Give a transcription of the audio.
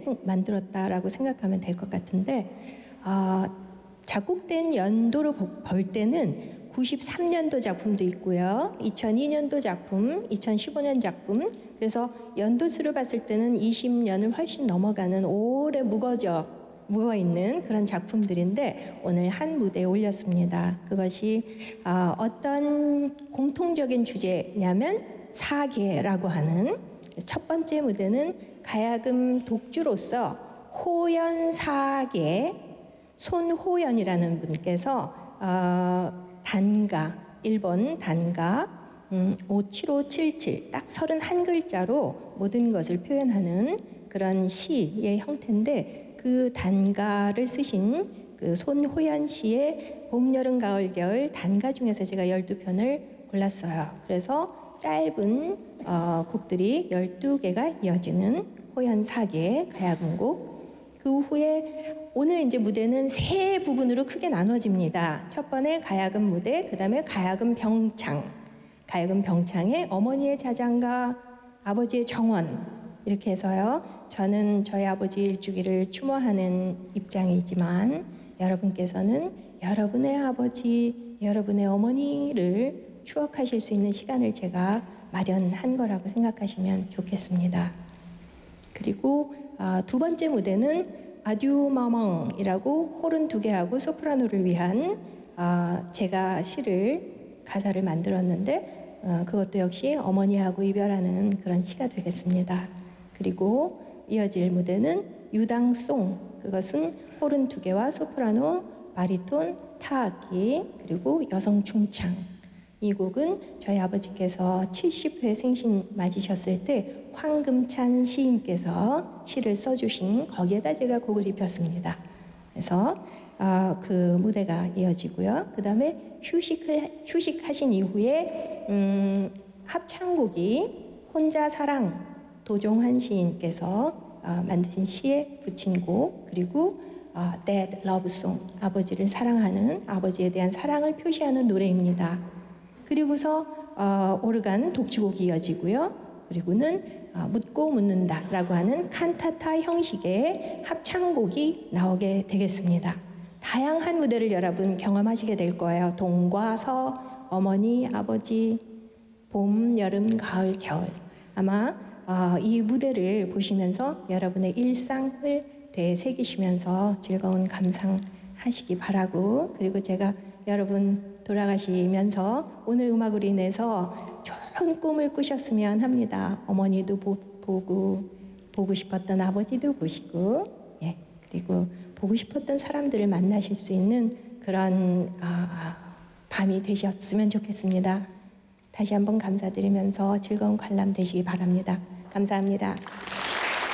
만들었다라고 생각하면 될 것 같은데, 작곡된 연도로 볼 때는 93년도 작품도 있고요. 2002년도 작품, 2015년 작품. 그래서 연도수로 봤을 때는 20년을 훨씬 넘어가는 오래 묵어 있는 그런 작품들인데 오늘 한 무대에 올렸습니다. 그것이 어떤 공통적인 주제냐면 사계라고 하는, 첫 번째 무대는 가야금 독주로서 호연사계, 손호연이라는 분께서 단가, 1번 단가 57577, 딱 31글자로 모든 것을 표현하는 그런 시의 형태인데, 그 단가를 쓰신 그 손호연 씨의 봄, 여름, 가을, 겨울 단가 중에서 제가 12편을 골랐어요. 그래서 짧은 곡들이 12개가 이어지는 호연사계 가야금곡. 그 후에 오늘 이제 무대는 세 부분으로 크게 나눠집니다. 첫 번에 가야금 무대, 그 다음에 가야금 병창. 가야금 병창에 어머니의 자장가, 아버지의 정원, 이렇게 해서요. 저는 저희 아버지 일주기를 추모하는 입장이지만 여러분께서는 여러분의 아버지, 여러분의 어머니를 추억하실 수 있는 시간을 제가 마련한 거라고 생각하시면 좋겠습니다. 그리고 두 번째 무대는 아듀 마멍이라고 호른 2개하고 소프라노를 위한 제가 가사를 만들었는데 그것도 역시 어머니하고 이별하는 그런 시가 되겠습니다. 그리고 이어질 무대는 유당송, 그것은 호른 2개와 소프라노, 바리톤, 타악기, 그리고 여성 중창. 이 곡은 저희 아버지께서 70회 생신 맞으셨을 때 황금찬 시인께서 시를 써주신 거기에다 제가 곡을 입혔습니다. 그래서 그 무대가 이어지고요. 그 다음에 휴식하신 이후에 합창곡이 혼자 사랑, 도종환 시인께서 만드신 시에 붙인 곡, 그리고 Dad Love Song, 아버지를 사랑하는, 아버지에 대한 사랑을 표시하는 노래입니다. 그리고서 오르간 독주곡이 이어지고요. 그리고는 묻고 묻는다 라고 하는 칸타타 형식의 합창곡이 나오게 되겠습니다. 다양한 무대를 여러분 경험하시게 될 거예요. 동과 서, 어머니, 아버지, 봄, 여름, 가을, 겨울. 아마 이 무대를 보시면서 여러분의 일상을 되새기시면서 즐거운 감상하시기 바라고, 그리고 제가 여러분 돌아가시면서 오늘 음악으로 인해서 좋은 꿈을 꾸셨으면 합니다. 어머니도 보고 싶었던 아버지도 보시고, 그리고 보고 싶었던 사람들을 만나실 수 있는 그런 밤이 되셨으면 좋겠습니다. 다시 한번 감사드리면서 즐거운 관람 되시기 바랍니다. 감사합니다.